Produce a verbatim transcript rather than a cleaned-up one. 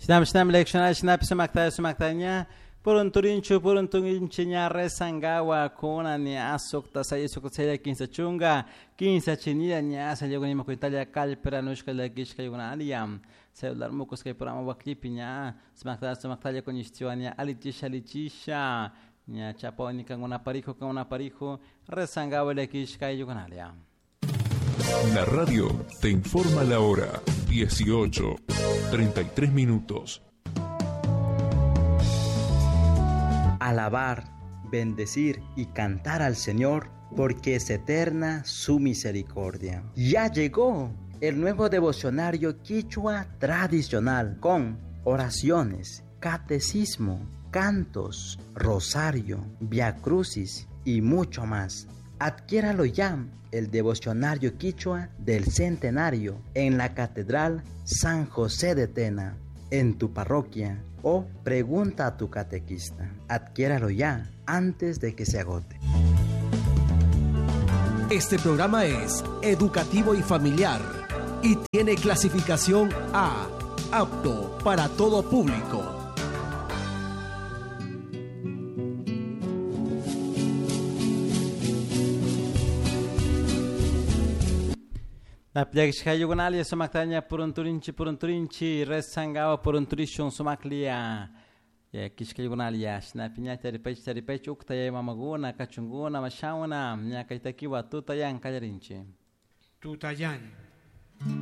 Shnam shnam lekshana shnap samakta samaktaña Purunturinchu purunturinchiña resangawa kuna ni asukta sayisukta saya kinsa chunga kinsa chinida ni asa yogani makuitalia kalpera nushka la gishka yogana aliam celular mukos kay programa waklipiña samakta samaktalia konishtiwania alitisha alitisha nya chaponi kan una parijo kan una parijo resangawa la gishka yogana aliam. La radio te informa la hora dieciocho, treinta y tres minutos. Alabar, bendecir y cantar al Señor, porque es eterna su misericordia. Ya llegó el nuevo devocionario quichua tradicional con oraciones, catecismo, cantos, rosario, viacrucis y mucho más. Adquiéralo ya, el devocionario quichua del centenario en la Catedral San José de Tena, en tu parroquia, o pregunta a tu catequista. Adquiéralo ya antes de que se agote. Este programa es educativo y familiar y tiene clasificación A, apto para todo público. La plagishka yugunalia samaktaña purunturinchi purunturinchi resangawa purunturishun sumaklia ya kishka yugunalia shnapiña taripech taripech uktaya mamaguna kachunguna mashauna nya kaitakiwa tutayan kallarinchi Tutayan